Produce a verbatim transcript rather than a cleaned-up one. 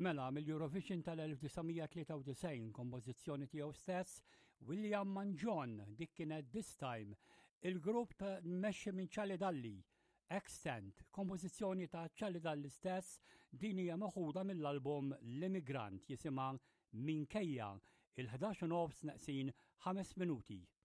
Mela mill-Eurovision tal-1993 kompożizzjoni tiegħu stess, William Manjon, dik kienet This Time, il-grupp ta' mmexxi minn Charlie Dalli, Extant, kompożizzjoni ta' Charlie Dalli stess, din hija maħuda mill-album L-Immigrant jisimha Minkejja il-ħdax u nofs naqsin ħames minuti.